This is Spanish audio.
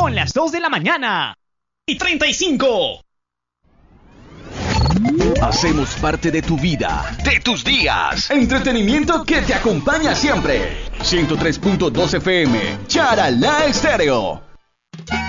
Son las 2 de la mañana y 35. Hacemos parte de tu vida, de tus días. Entretenimiento que te acompaña siempre. 103.2 FM, Charalá Estéreo.